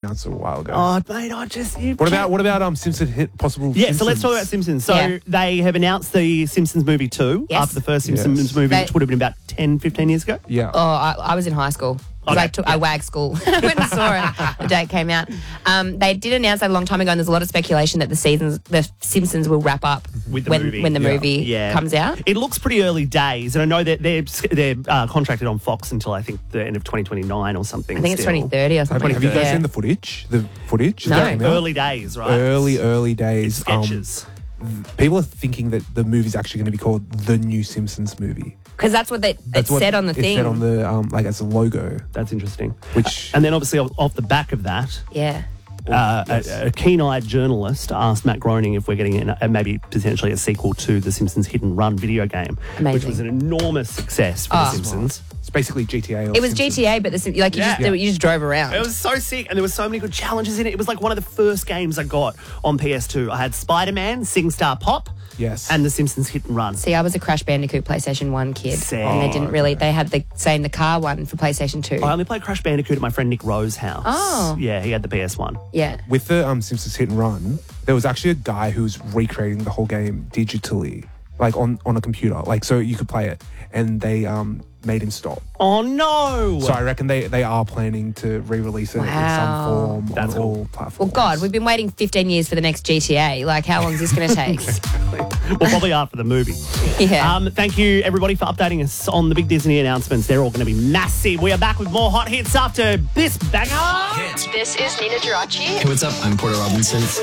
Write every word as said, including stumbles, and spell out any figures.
announced a while ago. Oh, mate, I just... You what about what about um Simpsons hit possible? Yeah, Simpsons? so let's talk about Simpsons. So Yeah. they have announced the Simpsons movie two Yes. after the first Simpsons Yes. movie, They- which would have been about ten, fifteen years ago. Yeah. Oh, I, I was in high school. 'Cause Okay, I took yeah. I wagged school. I went and saw it the day it came out. Um, they did announce that a long time ago, and there's a lot of speculation that the seasons, the Simpsons, will wrap up With the when movie. when the Yeah. movie Yeah. comes out. It looks pretty early days, and I know that they're they're uh, contracted on Fox until I think the end of twenty twenty-nine or something. I think it's still. twenty thirty or Have, something. have you guys Yeah. seen the footage? The footage? Is No. that come out? Early days, right? early, early days. Um, sketches. people are thinking that the movie's actually going to be called The New Simpsons Movie. Because that's what they, That's it what said on the it thing. said on the um, like as a logo. That's interesting. Which And then obviously off, off the back of that, yeah. uh, yes. a, a keen-eyed journalist asked Matt Groening if we're getting an, uh, maybe potentially a sequel to the Simpsons Hit and Run video game, which Amazing. was an enormous success for Oh. the Simpsons. It's basically G T A. Or It was Simpsons. G T A, but the, Sim- like you, Yeah. just, you just drove around. It was so sick, and there were so many good challenges in it. It was like one of the first games I got on P S two. I had Spider-Man, SingStar Pop, Yes. and the Simpsons Hit and Run. See, I was a Crash Bandicoot PlayStation one kid, Sick. and they Oh, didn't really. They had the same the car one for PlayStation two. I only played Crash Bandicoot at my friend Nick Rowe's house. Oh. Yeah, he had the P S one. yeah. With the um, Simpsons Hit and Run, there was actually a guy who was recreating the whole game digitally, like on, on a computer, like so you could play it, and they um, made him stop. Oh, no! So I reckon they, they are planning to re-release it in some Wow. form That's on cool. all platforms. Well, God, we've been waiting fifteen years for the next G T A. Like, how long is this going to take? well, probably after the movie. Yeah. Um, thank you, everybody, for updating us on the big Disney announcements. They're all going to be massive. We are back with more hot hits after this banger. This is Nina Geraci. Hey, what's up? I'm Porter Robinson.